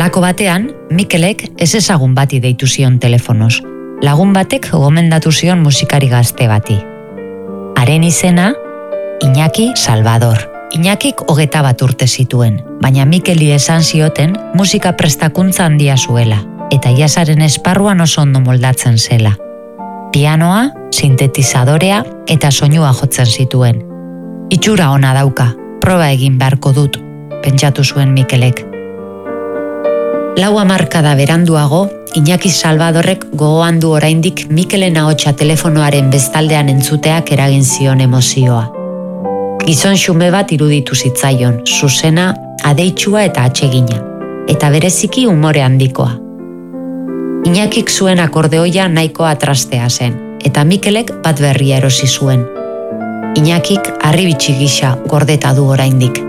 Olako batean, Mikelek ezezagun bati deitu zion telefonoz. Lagun batek gomendatu zion musikari gazte bati. Haren izena, Iñaki Salvador. Iñakik 21 urte zituen, baina Mikeli esan zioten musika prestakuntza handia zuela, eta iazaren esparruan oso ondo moldatzen zela. Pianoa, sintetizadorea eta soinua jotzen zituen. Itxura ona dauka, proba egin beharko dut, pentsatu zuen Mikelek. 4 hamarkada beranduago, Iñaki Salvadorrek gogoan du oraindik Mikelen ahotsa telefonoaren bestaldean entzuteak eragin zion emozioa. Gizon xume bat iruditu zitzaion, zuzena, adeitsua eta atsegina, eta bereziki umore handikoa. Iñakik zuen akordeoia nahikoa trastea zen, eta Mikelek bat berria erosi zuen. Iñakik harribitxi gisa gordeta du oraindik.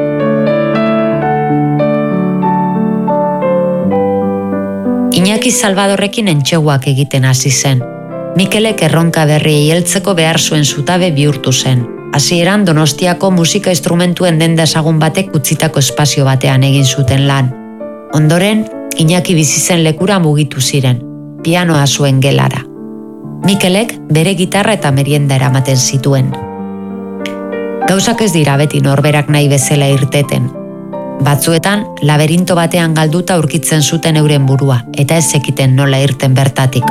Iñaki Salvadorrekin entxeguak egiten hasi zen. Mikelek erronka berriei heltzeko behar zuen zutabe bihurtu zen. Hasieran Donostiako musika instrumentuen denda ezagun batek utzitako espazio batean egin zuten lan. Ondoren, Iñaki bizi zen lekura mugitu ziren, pianoa zuen gelara. Mikelek bere gitarra eta merienda eramaten zituen. Gauzak ez dira beti norberak nahi bezala irteten. Batzuetan, laberinto batean galduta aurkitzen zuten euren burua, eta ez zekiten nola irten bertatik.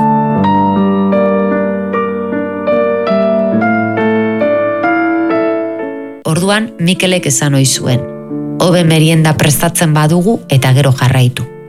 Orduan, Mikelek esan ohi zuen. Hobe merienda prestatzen badugu eta gero jarraitu.